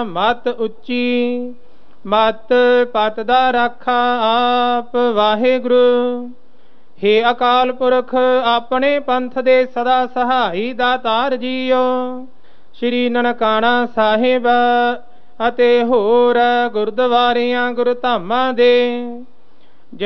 ਮਤ ਉੱਚੀ। ਮਤ ਪਤ ਦਾ ਰਾਖਾ ਆਪ ਵਾਹਿਗੁਰੂ। हे ਅਕਾਲ ਪੁਰਖ ਆਪਣੇ ਪੰਥ ਦੇ ਸਦਾ ਸਹਾਈ ਦਾਤਾਰ ਜੀਓ। ਸ਼੍ਰੀ ਨਨਕਾਣਾ ਸਾਹਿਬ ਅਤੇ ਹੋਰ ਗੁਰਦੁਆਰਿਆਂ ਗੁਰਧਾਮਾਂ ਦੇ